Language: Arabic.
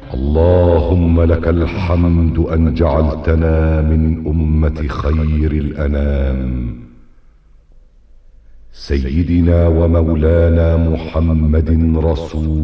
اللهم لك الحمد أن جعلتنا من أمة خير الأنام، سيدنا ومولانا محمد رسول